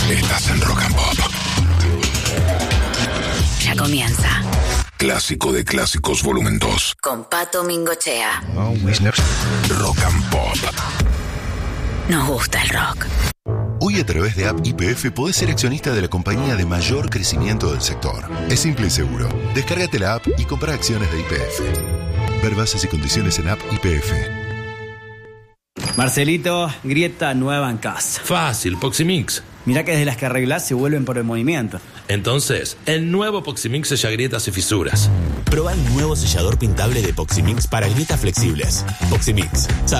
Estás en Rock and Pop. Ya comienza. Clásico de clásicos, volumen 2. Con Pato Mingochea. Rock and Pop. Nos gusta el rock. Hoy a través de App YPF podés ser accionista de la compañía de mayor crecimiento del sector. Es simple y seguro. Descárgate la app y compra acciones de YPF. Ver bases y condiciones en App YPF. Marcelito, grieta nueva en casa. Fácil, Poximix. Mirá que desde las que arreglás se vuelven por el movimiento. Entonces, el nuevo Poximix sella grietas y fisuras. Proba el nuevo sellador pintable de Poximix para grietas flexibles. Poximix.